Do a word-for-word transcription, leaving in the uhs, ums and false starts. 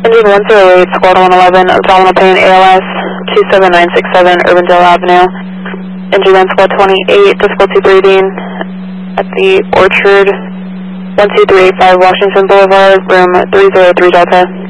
Engine one zero eight, squad one eleven, abdominal pain, A L S, two seven nine six seven, Urbandale Avenue. Engine one, squad twenty-eight, difficulty breathing at the Orchard, one two three eight five Washington Boulevard, room three zero three Delta.